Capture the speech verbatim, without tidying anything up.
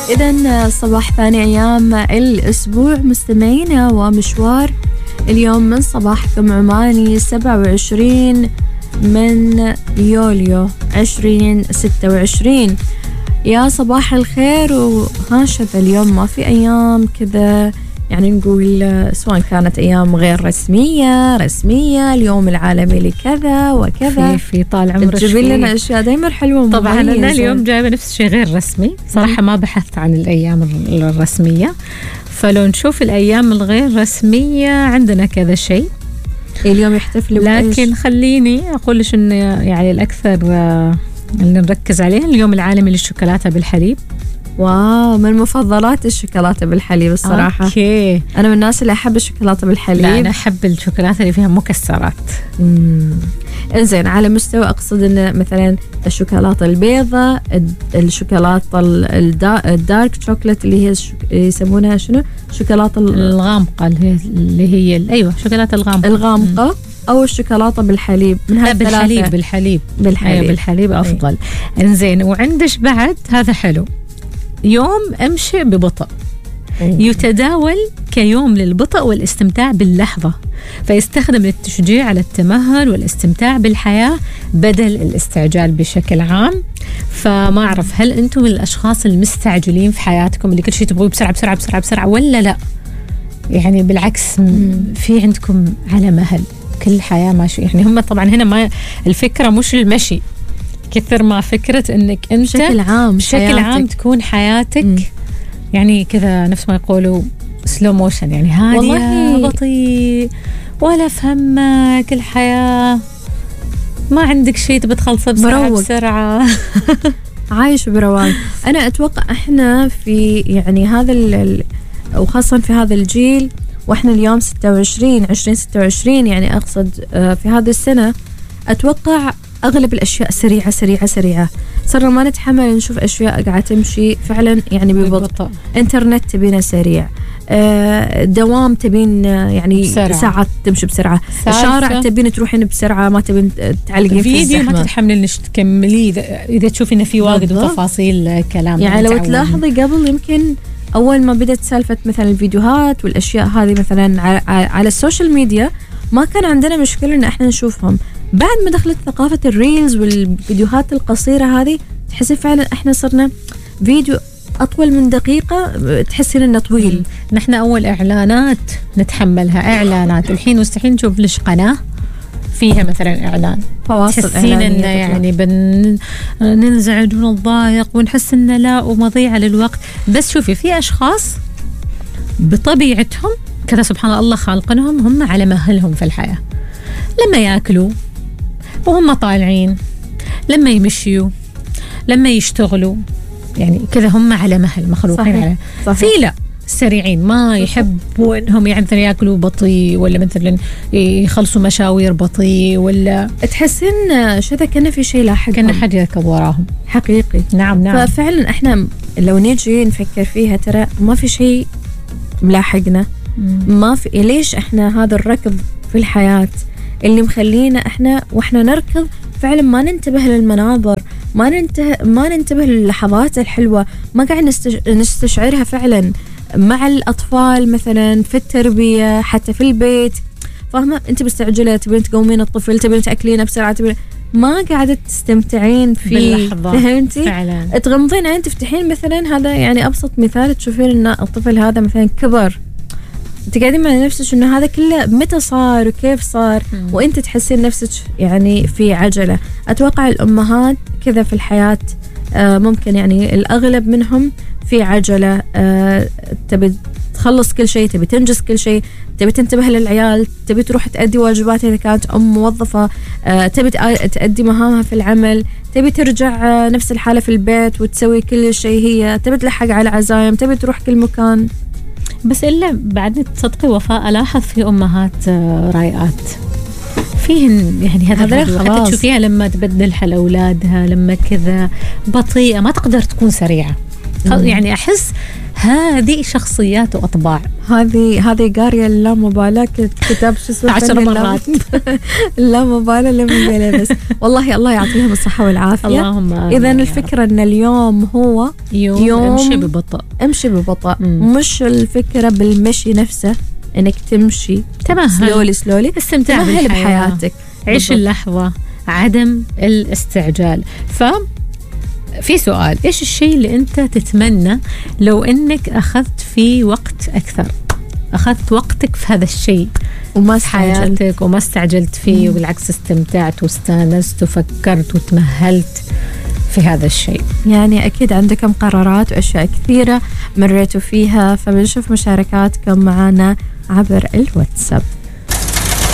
إذن صباح ثاني أيام الأسبوع مستمعينا، ومشوار اليوم من صباحكم عماني سبعة وعشرين من يوليو عشرين ستة وعشرين. يا صباح الخير. وهاشذا اليوم ما في أيام كذا يعني نقول سواء كانت أيام غير رسمية رسمية، اليوم العالمي لكذا وكذا، في في طال عمرك تجيب لنا أشياء دايما حلوة. طبعا أنا اليوم جايبة نفس الشيء غير رسمي صراحة، ما بحثت عن الأيام الرسمية، فلو نشوف الأيام الغير رسمية عندنا كذا شيء اليوم يحتفلوا، لكن خليني أقول لك إن يعني الأكثر اللي نركز عليه اليوم العالمي للشوكولاتة بالحليب. واو، من مفضلات الشوكولاتة بالحليب الصراحة. أوكي. أنا من الناس اللي أحب الشوكولاتة بالحليب. لا أنا أحب الشوكولاتة اللي فيها مكسرات. إنزين، على مستوى أقصد إن مثلا الشوكولاتة البيضة، الشوكولاتة الدارك شوكولات اللي هي يسمونها شنو؟ شوكولاتة الغامقة اللي هي, اللي هي أيوة شوكولاتة الغامقة الغامقة م. أو الشوكولاتة بالحليب. من لا بالحليب بالحليب بالحليب, أيوة بالحليب أفضل. إنزين، وعندش بعد هذا حلو، يوم أمشي ببطء يتداول كيوم للبطء والاستمتاع باللحظة، فيستخدم للتشجيع على التمهل والاستمتاع بالحياة بدل الاستعجال بشكل عام. فما أعرف هل أنتم من الأشخاص المستعجلين في حياتكم اللي كل شيء تبغوه بسرعة بسرعة بسرعة بسرعة ولا لا؟ يعني بالعكس في عندكم على مهل كل الحياة ماشي. يعني هم طبعا هنا ما الفكرة مش المشي كثر ما فكرة انك انت بشكل عام بشكل عام تكون حياتك م. يعني كذا نفس ما يقولوا سلو موشن، يعني هادية بطيء ولا فهمك الحياة، ما عندك شيء تبي تخلصه بسرعة بسرعة عايش برواق. أنا أتوقع إحنا في يعني هذا ال وخاصة في هذا الجيل، وإحنا اليوم ستة وعشرين عشرين ستة وعشرين يعني أقصد في هذه السنة، أتوقع أغلب الأشياء سريعة سريعة سريعة، صرنا ما نتحمل نشوف أشياء قاعدة تمشي فعلا يعني ببطء. إنترنت تبينه سريع، دوام تبين يعني بسرعة. ساعات تمشي بسرعة، الشارع تبين تروحين بسرعة، ما تبين تعلقين في الفيديو ما تتحملين إنش تكملي إذا تشوفين في واجد وتفاصيل كلام. يعني لو تلاحظي قبل يمكن أول ما بدأت سالفة مثلا الفيديوهات والأشياء هذه مثلا على السوشيال ميديا ما كان عندنا مشكلة إن إحنا نشوفهم. بعد ما دخلت ثقافة الريلز والفيديوهات القصيرة هذه تحسي فعلا إحنا صرنا فيديو أطول من دقيقة تحسين إنه طويل. نحن أول إعلانات نتحملها إعلانات، الحين مستحيل نشوف لش قناة فيها مثلا إعلان تحسين إنه يعني بن ننزعج ونضايق ونحس إنه لا ومضيعة للوقت. بس شوفي في أشخاص بطبيعتهم كذا سبحان الله خالقنهم هم على مهلهم في الحياة، لما يأكلوا وهم طالعين، لما يمشيوا، لما يشتغلوا، يعني كذا هم على مهل مخلوقين على. في لا سريعين ما يحبوا انهم يعني ياكلوا بطيء ولا مثلا يخلصوا مشاوير بطيء، ولا تحسين شذا كنا في شيء لاحق كنا حد يركض وراهم حقيقي. نعم نعم. ففعلا احنا لو نيجي نفكر فيها ترى ما في شيء ملاحقنا، ما في ليش احنا هذا الركض في الحياة اللي مخلينا احنا واحنا نركض فعلا ما ننتبه للمناظر، ما ننتبه ما ننتبه للحظات الحلوة، ما قاعد نستشعرها فعلا مع الأطفال مثلا في التربية حتى في البيت. فاهمة أنت مستعجلة تبين تقومين الطفل تبين تأكلينه بسرعة تبين، ما قاعدة تستمتعين في باللحظة. فهمتي؟ فعلا تغمضين عين تفتحين مثلا، هذا يعني أبسط مثال، تشوفين إن الطفل هذا مثلا كبر، تقعدين مع نفسك إنه هذا كله متى صار وكيف صار، م. وأنت تحسين نفسك يعني في عجلة. أتوقع الأمهات كذا في الحياة آه ممكن يعني الأغلب منهم في عجلة، آه تبي تخلص كل شيء، تبي تنجز كل شيء، تبي تنتبه للعيال، تبي تروح تأدي واجباتها إذا كانت أم موظفة، آه تبي تأدي مهامها في العمل، تبي ترجع آه نفس الحالة في البيت وتسوي كل شيء، هي تبي تلحق على عزايم، تبي تروح كل مكان. بس إلا بعد تصدقي وفاء ألاحظ في أمهات رايقات فيهن يعني هذا حتى تشوفيها لما تبدلها لأولادها، لما كذا بطيئة ما تقدر تكون سريعة، يعني أحس هذه شخصيات وأطباع. هذه هذه قارية اللامبالاة، كتاب شو اسمه عشر مرات اللامبالاة لما بس. والله الله يعطيهم الصحة والعافية. اللهم إذا الفكرة أن اليوم هو يوم, يوم امشي ببطء، امشي ببطء، مش الفكرة بالمشي نفسه انك تمشي تمهل سلولي سلولي، استمتع بحياتك، عيش اللحظة، عدم الاستعجال. ف في سؤال، إيش الشيء اللي أنت تتمنى لو أنك أخذت فيه وقت أكثر، أخذت وقتك في هذا الشيء وما حياتك وما استعجلت فيه، وبالعكس استمتعت واستانست وفكرت وتمهلت في هذا الشيء؟ يعني أكيد عندكم قرارات وأشياء كثيرة مريتوا فيها، فبنشوف مشاركاتكم معنا عبر الواتساب.